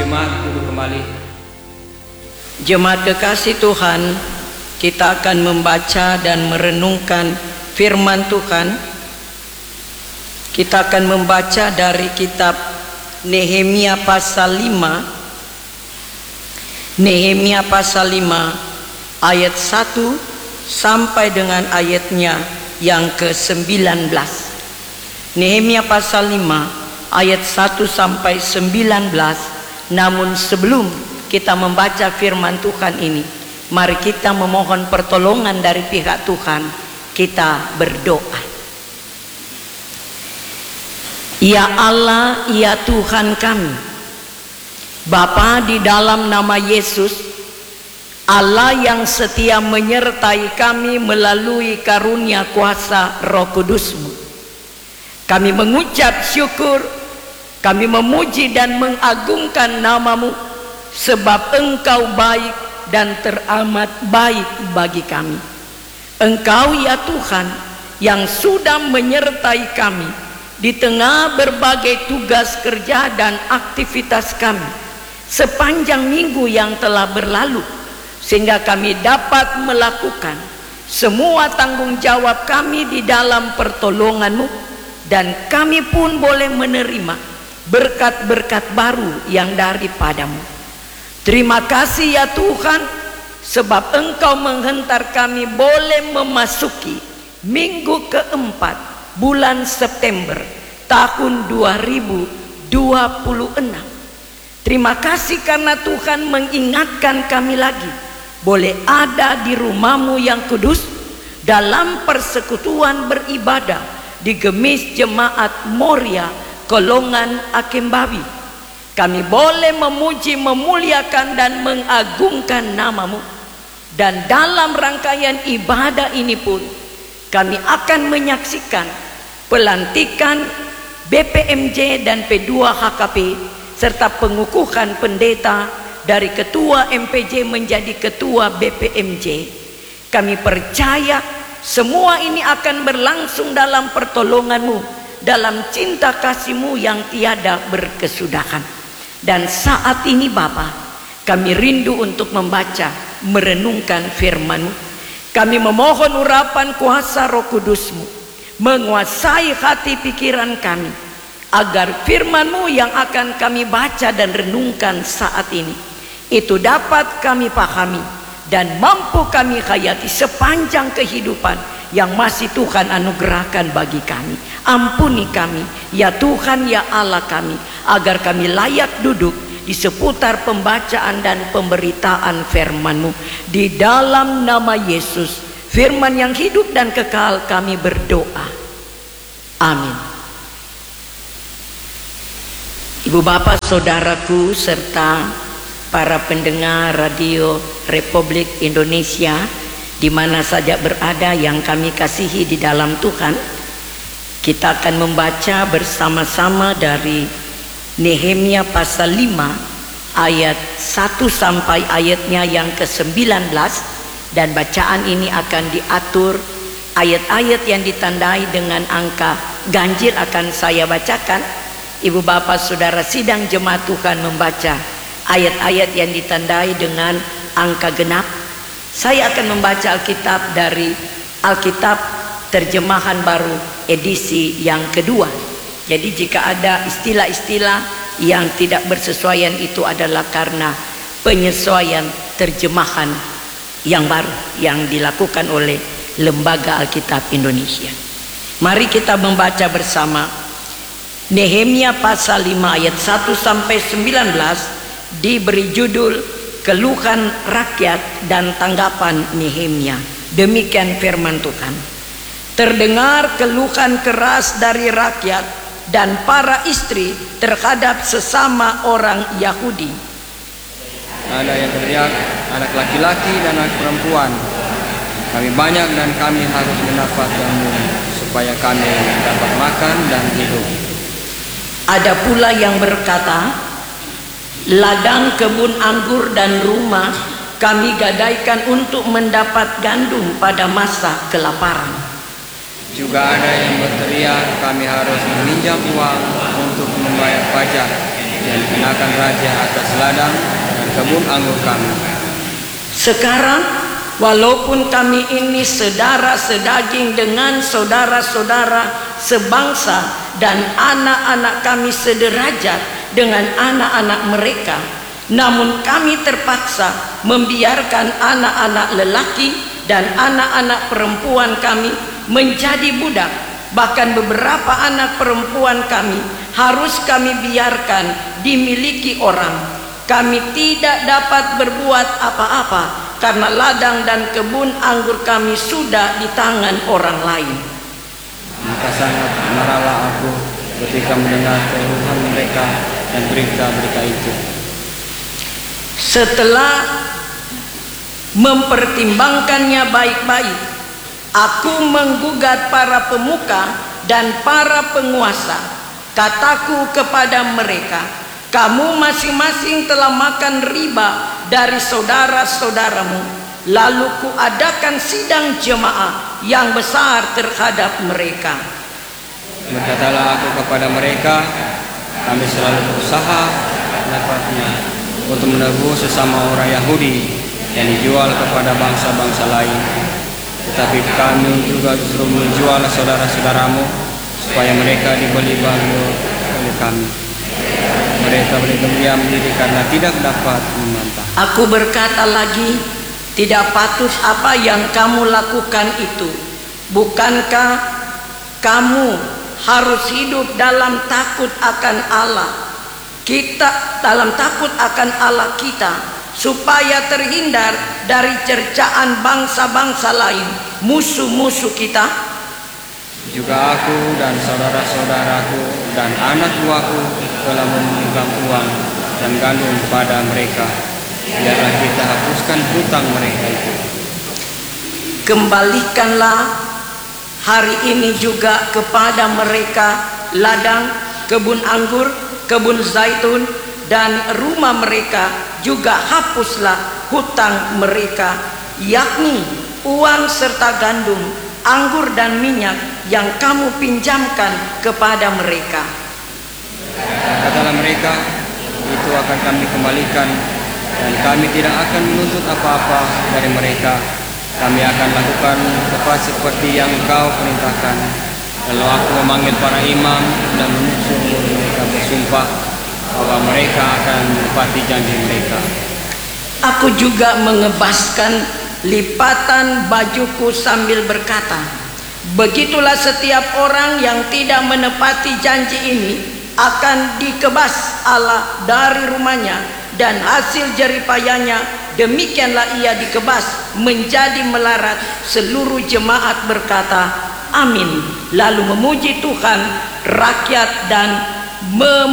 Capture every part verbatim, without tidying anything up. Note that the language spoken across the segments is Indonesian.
jemaat duduk kembali. Jemaat kekasih Tuhan, kita akan membaca dan merenungkan firman Tuhan. Kita akan membaca dari kitab Nehemia pasal lima. Nehemia pasal lima ayat satu sampai dengan ayatnya yang ke sembilan belas. Nehemia pasal lima ayat satu sampai sembilan belas. Namun sebelum kita membaca firman Tuhan ini, mari kita memohon pertolongan dari pihak Tuhan. Kita berdoa. Ya Allah, ya Tuhan kami, Bapa, di dalam nama Yesus, Allah yang setia menyertai kami melalui karunia kuasa Roh Kudus-Mu, kami mengucap syukur, kami memuji dan mengagungkan nama-Mu, sebab Engkau baik dan teramat baik bagi kami. Engkau ya Tuhan yang sudah menyertai kami di tengah berbagai tugas kerja dan aktivitas kami sepanjang minggu yang telah berlalu, sehingga kami dapat melakukan semua tanggung jawab kami di dalam pertolongan-Mu, dan kami pun boleh menerima berkat-berkat baru yang daripadamu. Terima kasih ya Tuhan, sebab Engkau menghentar kami boleh memasuki minggu keempat bulan September tahun dua ribu dua puluh enam. Terima kasih karena Tuhan mengingatkan kami lagi boleh ada di rumah-Mu yang kudus dalam persekutuan beribadah di Gemis Jemaat Moria Kolongan Akembawi. Kami boleh memuji, memuliakan dan mengagungkan nama-Mu, dan dalam rangkaian ibadah ini pun kami akan menyaksikan pelantikan B P M J dan P dua H K P serta pengukuhan pendeta dari ketua M P J menjadi ketua B P M J. Kami percaya semua ini akan berlangsung dalam pertolongan-Mu, dalam cinta kasih-Mu yang tiada berkesudahan. Dan saat ini Bapa, kami rindu untuk membaca, merenungkan firman-Mu. Kami memohon urapan kuasa Roh Kudus-Mu menguasai hati pikiran kami, agar firman-Mu yang akan kami baca dan renungkan saat ini itu dapat kami pahami dan mampu kami hayati sepanjang kehidupan yang masih Tuhan anugerahkan bagi kami. Ampuni kami ya Tuhan ya Allah kami, agar kami layak duduk di seputar pembacaan dan pemberitaan firman-Mu. Di dalam nama Yesus, firman yang hidup dan kekal, kami berdoa. Amin. Ibu bapak saudaraku serta para pendengar radio Republik Indonesia di mana saja berada yang kami kasihi di dalam Tuhan, kita akan membaca bersama-sama dari Nehemia pasal lima ayat satu sampai ayatnya yang ke sembilan belas, dan bacaan ini akan diatur ayat-ayat yang ditandai dengan angka ganjil akan saya bacakan. Ibu bapak saudara sidang jemaat Tuhan membaca ayat-ayat yang ditandai dengan angka genap. Saya akan membaca Alkitab dari Alkitab terjemahan baru edisi yang kedua. Jadi jika ada istilah-istilah yang tidak bersesuaian, itu adalah karena penyesuaian terjemahan yang baru yang dilakukan oleh Lembaga Alkitab Indonesia. Mari kita membaca bersama Nehemia pasal lima ayat satu sampai sembilan belas, diberi judul Keluhan Rakyat dan Tanggapan Nehemia. Demikian firman Tuhan. Terdengar keluhan keras dari rakyat dan para istri terhadap sesama orang Yahudi. Ada yang teriak, anak laki-laki dan anak perempuan. Kami banyak dan kami harus mendapat jamu supaya kami dapat makan dan hidup. Ada pula yang berkata, ladang, kebun anggur dan rumah kami gadaikan untuk mendapat gandum pada masa kelaparan. Juga ada yang berteriak, kami harus meminjam uang untuk membayar pajak, dan akan raja atas ladang dan kebun anggur kami. Sekarang, walaupun kami ini saudara sedaging dengan saudara-saudara sebangsa dan anak-anak kami sederajat dengan anak-anak mereka, namun kami terpaksa membiarkan anak-anak lelaki dan anak-anak perempuan kami menjadi budak. Bahkan beberapa anak perempuan kami harus kami biarkan dimiliki orang. Kami tidak dapat berbuat apa-apa karena ladang dan kebun anggur kami sudah di tangan orang lain. Maka sangat marahlah aku ketika mendengar keluhan mereka dan berita-berita itu. Setelah mempertimbangkannya baik-baik, aku menggugat para pemuka dan para penguasa. Kataku kepada mereka, kamu masing-masing telah makan riba dari saudara-saudaramu. Lalu kuadakan sidang jemaah yang besar terhadap mereka. Berkatalah aku kepada mereka, kami selalu berusaha dapatnya untuk menebus sesama orang Yahudi yang dijual kepada bangsa-bangsa lain. Tetapi kami juga justru menjual saudara-saudaramu supaya mereka dibeli bangga oleh kami. Mereka berdiam diri karena tidak dapat membantah. Aku berkata lagi, tidak patut apa yang kamu lakukan itu. Bukankah kamu harus hidup dalam takut akan Allah? Kita dalam takut akan Allah kita, supaya terhindar dari cercaan bangsa-bangsa lain, musuh-musuh kita. Juga aku dan saudara-saudaraku dan anak buahku telah meminjam uang dan gandum pada mereka. Biarlah kita hapuskan hutang mereka itu. Kembalikanlah hari ini juga kepada mereka ladang, kebun anggur, kebun zaitun, dan rumah mereka. Juga hapuslah hutang mereka, yakni uang serta gandum, anggur dan minyak yang kamu pinjamkan kepada mereka. Katalah mereka, itu akan kami kembalikan, dan kami tidak akan menuntut apa-apa dari mereka. Kami akan lakukan tepat seperti yang kau perintahkan. Lalu aku memanggil para imam dan menyuruh mereka bersumpah bahwa mereka akan menepati janji mereka. Aku juga mengebaskan lipatan bajuku sambil berkata, begitulah setiap orang yang tidak menepati janji ini akan dikebas Allah dari rumahnya, dan hasil jeripayanya demikianlah ia dikebas menjadi melarat. Seluruh jemaat berkata, amin, lalu memuji Tuhan. Rakyat dan mem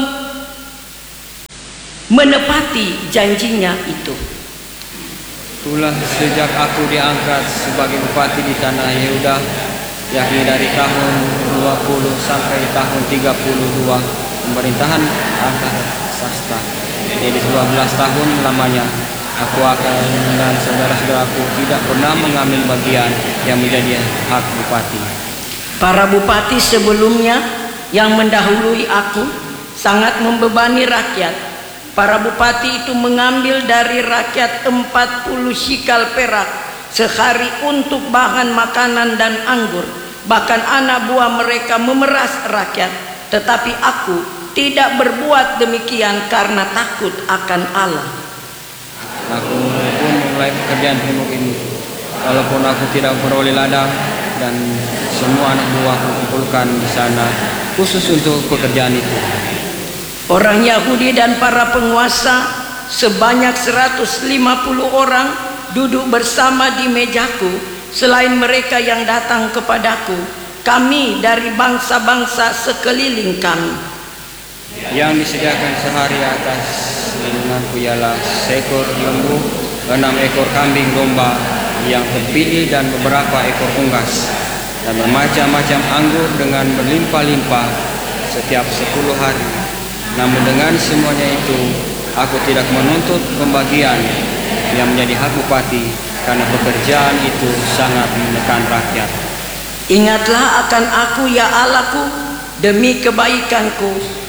menepati janjinya itu. Itulah sejak aku diangkat sebagai bupati di tanah Yehuda, yakni dari tahun dua puluh sampai tahun tiga puluh dua pemerintahan Artasasta, jadi dua belas tahun lamanya, aku akan dan saudara-saudaraku tidak pernah mengambil bagian yang menjadi hak bupati. Para bupati sebelumnya yang mendahului aku sangat membebani rakyat. Para bupati itu mengambil dari rakyat empat puluh shikal perak sehari untuk bahan makanan dan anggur. Bahkan anak buah mereka memeras rakyat. Tetapi aku tidak berbuat demikian karena takut akan Allah. Aku pun mulai pekerjaan primuk ini, walaupun aku tidak beroleh ladang, dan semua anak buahku kumpulkan di sana khusus untuk pekerjaan itu. Orang Yahudi dan para penguasa sebanyak seratus lima puluh orang duduk bersama di mejaku. Selain mereka yang datang kepadaku, kami dari bangsa-bangsa sekeliling kami. Yang disediakan sehari atas denganku ialah seekor lembu, enam ekor kambing domba yang terpilih dan beberapa ekor unggas, dan bermacam-macam anggur dengan berlimpah-limpah setiap sepuluh hari. Namun dengan semuanya itu, aku tidak menuntut pembagian yang menjadi hak bupati, karena pekerjaan itu sangat menekan rakyat. Ingatlah akan aku ya Allahku, demi kebaikanku,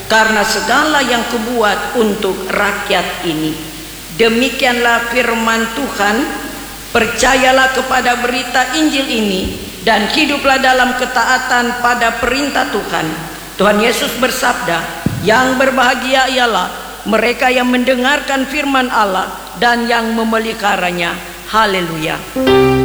karena segala yang kubuat untuk rakyat ini. Demikianlah firman Tuhan. Percayalah kepada berita Injil ini dan hiduplah dalam ketaatan pada perintah Tuhan. Tuhan Yesus bersabda, yang berbahagia ialah mereka yang mendengarkan firman Allah dan yang memeliharanya. Haleluya.